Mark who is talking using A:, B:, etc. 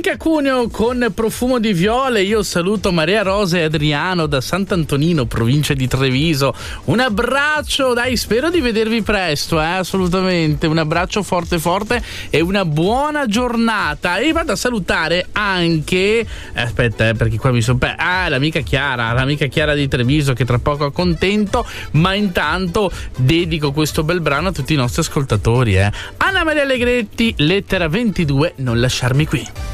A: Musica Cuneo con Profumo di Viole. Io saluto Maria Rosa e Adriano da Sant'Antonino, provincia di Treviso. Un abbraccio, dai, spero di vedervi presto, assolutamente. Un abbraccio forte forte e una buona giornata. E vado a salutare anche perché qua mi sono l'amica Chiara di Treviso, che tra poco accontento, ma intanto dedico questo bel brano a tutti i nostri ascoltatori. Anna Maria Allegretti, lettera 22, non lasciarmi qui.